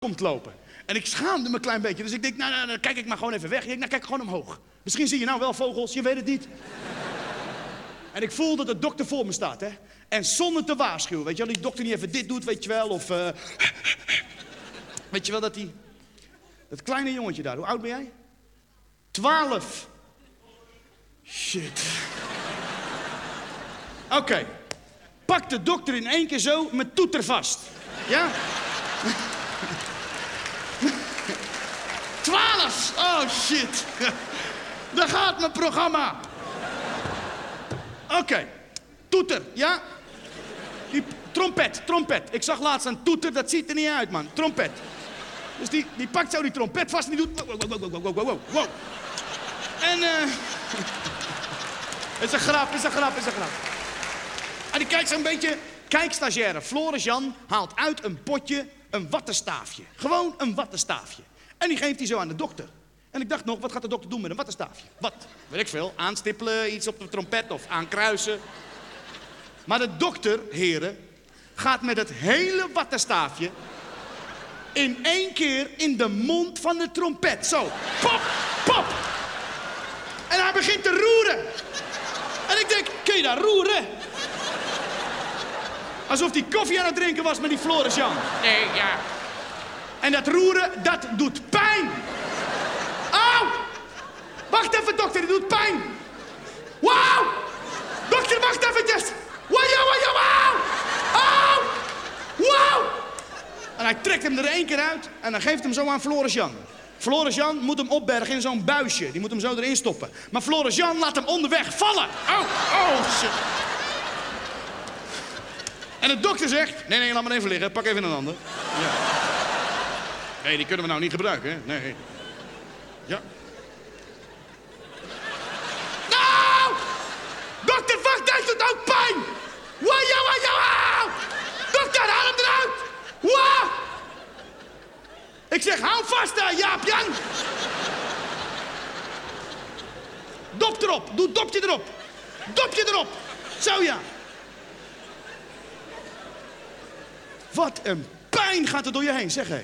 komt lopen. En ik schaamde me een klein beetje. Dus ik denk, nou, dan kijk ik maar gewoon even weg. Ik denk, nou, kijk gewoon omhoog. Misschien zie je nou wel vogels, je weet het niet. En ik voel dat de dokter voor me staat, hè. En zonder te waarschuwen, weet je wel. Die dokter niet even dit doet, weet je wel. Of, weet je wel, dat kleine jongetje daar. Hoe oud ben jij? 12. Shit. Oké. Pak de dokter in één keer zo mijn toeter vast. Ja? 12! Oh shit. Daar gaat mijn programma. Oké. Toeter, ja? Die trompet. Ik zag laatst een toeter, dat ziet er niet uit, man. Trompet. Dus die pakt zo die trompet vast en die doet... Wow. En is een grap. En die kijkt zo'n beetje... Kijk, stagiaire, Floris Jan haalt uit een potje een wattenstaafje. Gewoon een wattenstaafje. En die geeft hij zo aan de dokter. En ik dacht nog, wat gaat de dokter doen met een wattenstaafje? Wat? Weet ik veel. Aanstippelen, iets op de trompet of aankruisen. Maar de dokter, heren, gaat met het hele wattenstaafje... in één keer in de mond van de trompet. Zo. Pop, pop. En hij begint te roeren. En ik denk, kun je daar roeren? Alsof hij koffie aan het drinken was met die Floris Jan. Nee, ja. En dat roeren, dat doet pijn. Auw! Wacht even, dokter, dit doet pijn. Wauw! Dokter, wacht eventjes. Wauw! Auw! Wauw! En hij trekt hem er één keer uit en dan geeft hem zo aan Floris Jan. Floris Jan moet hem opbergen in zo'n buisje. Die moet hem zo erin stoppen. Maar Floris Jan laat hem onderweg vallen. Oh, shit. En de dokter zegt... Nee, laat maar even liggen. Pak even een ander. Ja. Nee, die kunnen we nou niet gebruiken, hè? Nee. Ja. Nou! Dokter, wacht, dat doet ook pijn! Wauw! Dokter, haal hem eruit! Wauw! Ik zeg, hou vast daar, Jaap Jan! Dop erop, doe dopje erop! Dopje erop! Zo, ja! Wat een pijn gaat er door je heen, zeg hé.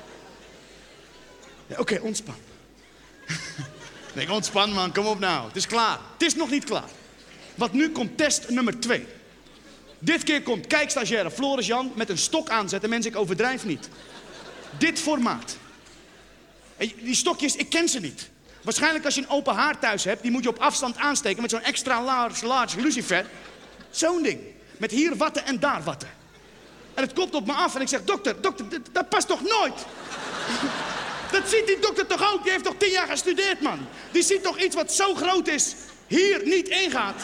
Ja, Oké, ontspan. Nee, ontspan man, kom op nou. Het is klaar. Het is nog niet klaar. Want nu komt test nummer 2. Dit keer komt kijkstagiaire Floris Jan met een stok aanzetten. Mensen, ik overdrijf niet. Dit formaat. En die stokjes, ik ken ze niet. Waarschijnlijk als je een open haard thuis hebt, die moet je op afstand aansteken met zo'n extra large lucifer. Zo'n ding. Met hier watten en daar watten. En het komt op me af en ik zeg, dokter, dat past toch nooit? Dat ziet die dokter toch ook? Die heeft toch 10 jaar gestudeerd, man? Die ziet toch iets wat zo groot is, hier niet ingaat?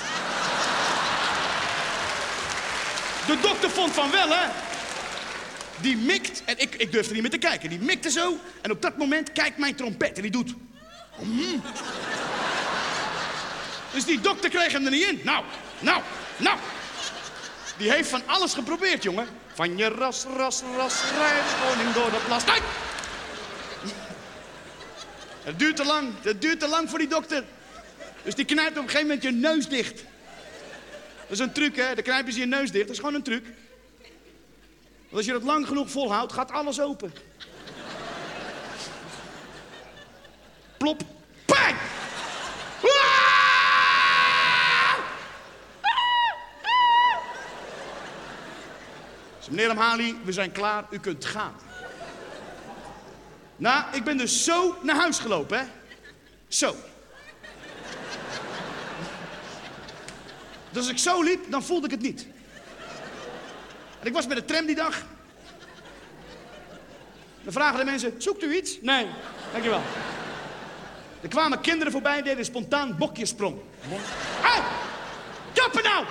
De dokter vond van wel, hè? Die mikt, en ik durfde niet meer te kijken. Die mikte zo, en op dat moment kijkt mijn trompet en die doet... Dus die dokter kreeg hem er niet in. Nou. Die heeft van alles geprobeerd, jongen. Van je ras, rijdt koning door de plas. Nee! Het duurt te lang voor die dokter. Dus die knijpt op een gegeven moment je neus dicht. Dat is een truc, hè. Dan knijpen ze je neus dicht. Dat is gewoon een truc. Want als je dat lang genoeg volhoudt, gaat alles open. Plop. Pijn! Meneer Amhali, we zijn klaar, u kunt gaan. Nou, ik ben dus zo naar huis gelopen, hè. Zo. Dus als ik zo liep, dan voelde ik het niet. En ik was met de tram die dag. Dan vragen de mensen, zoekt u iets? Nee, dankjewel. Er kwamen kinderen voorbij, deden spontaan bokjesprong. Hé, kappen nou!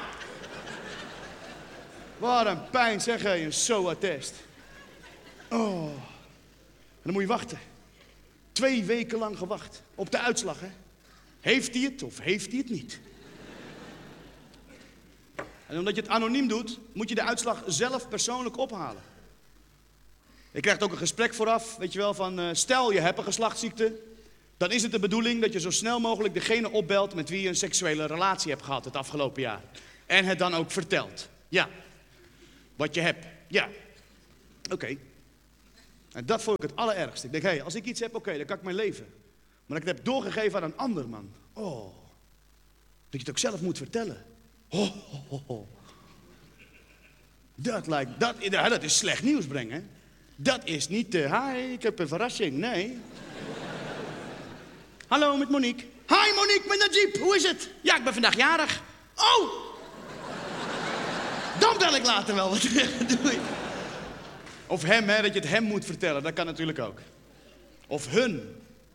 Wat een pijn, zeg hé, een SOA-test. Oh. En dan moet je wachten. 2 weken lang gewacht. Op de uitslag, hè. Heeft hij het of heeft hij het niet? En omdat je het anoniem doet, moet je de uitslag zelf persoonlijk ophalen. Je krijgt ook een gesprek vooraf, weet je wel, van... stel, je hebt een geslachtsziekte. Dan is het de bedoeling dat je zo snel mogelijk degene opbelt... met wie je een seksuele relatie hebt gehad het afgelopen jaar. En het dan ook vertelt. Ja. Wat je hebt. Ja. Oké. En dat vond ik het allerergste. Ik denk, hé, als ik iets heb, oké, dan kan ik mijn leven. Maar dat ik het heb doorgegeven aan een ander, man. Oh, dat je het ook zelf moet vertellen. Oh, oh, oh, oh. Dat is slecht nieuws brengen. Dat is niet, hi, ik heb een verrassing, nee. Hallo, met Monique. Hi Monique, met Najib, hoe is het? Ja, ik ben vandaag jarig. Oh! Dan bel ik later wel wat. Doei. Of hem, hè, dat je het hem moet vertellen, dat kan natuurlijk ook. Of hun.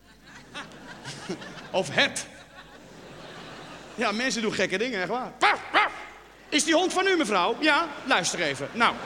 Of het. Ja, mensen doen gekke dingen, echt waar. Is die hond van u, mevrouw? Ja, luister even. Nou.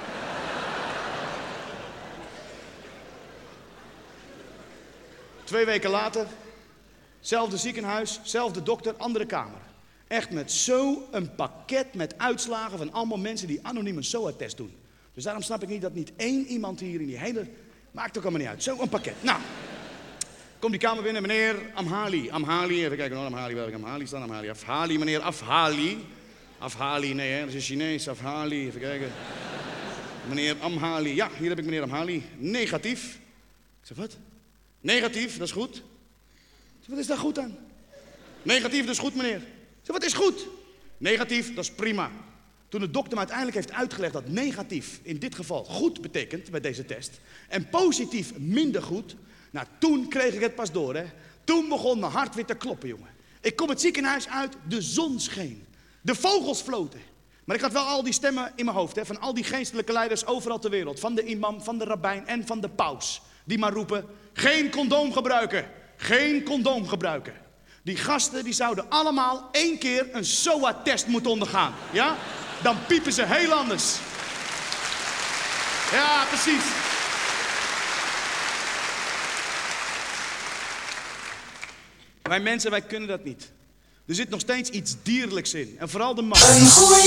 Twee weken later, zelfde ziekenhuis, zelfde dokter, andere kamer. Echt met zo'n pakket met uitslagen van allemaal mensen die anoniem een SOA-test doen. Dus daarom snap ik niet dat niet één iemand hier in die hele... Maakt ook allemaal niet uit. Zo'n pakket. Nou, komt die kamer binnen, meneer Amhali. Amhali, even kijken hoor, Amhali, waar heb ik Amhali staan? Amhali, Afhali, meneer Afhali. Afhali, nee hè, dat is een Chinees, Afhali, even kijken. Meneer Amhali, ja, hier heb ik meneer Amhali. Negatief. Ik zeg, wat? Negatief, dat is goed. Ik zeg, wat is daar goed aan? Negatief, dat is goed, meneer. Ik zeg, wat is goed? Negatief, dat is prima. Toen de dokter me uiteindelijk heeft uitgelegd dat negatief in dit geval goed betekent bij deze test en positief minder goed, nou toen kreeg ik het pas door, hè. Toen begon mijn hart weer te kloppen, jongen. Ik kom het ziekenhuis uit, de zon scheen, de vogels floten. Maar ik had wel al die stemmen in mijn hoofd, hè, van al die geestelijke leiders overal ter wereld, van de imam, van de rabbijn en van de paus, die maar roepen, geen condoom gebruiken, geen condoom gebruiken. Die gasten die zouden allemaal 1 keer een SOA-test moeten ondergaan, ja? Dan piepen ze heel anders. Ja, precies. Wij mensen, wij kunnen dat niet. Er zit nog steeds iets dierlijks in. En vooral de man.